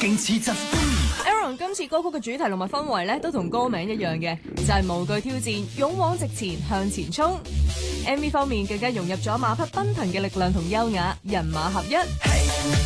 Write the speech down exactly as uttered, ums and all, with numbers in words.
勁刺疾。 Aaron 今次歌曲嘅主題同埋氛圍咧，都同歌名一樣嘅，就係、是、無懼挑戰，勇往直前向前衝。M V 方面更加融入咗馬匹奔騰嘅力量同優雅，人馬合一。